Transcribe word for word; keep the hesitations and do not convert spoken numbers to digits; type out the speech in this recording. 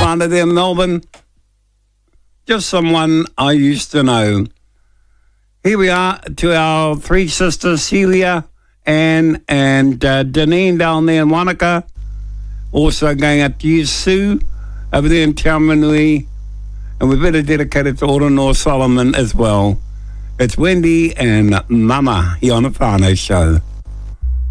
whānau there in Melbourne. Just someone I used to know. Here we are to our three sisters, Celia, Anne, and uh, Deneen down there in Wanaka. Also going up to you, Sue, over there in Taumanui. And we better dedicate it to Ora North Solomon as well. It's Wendy and Mama here on the Whānau Show.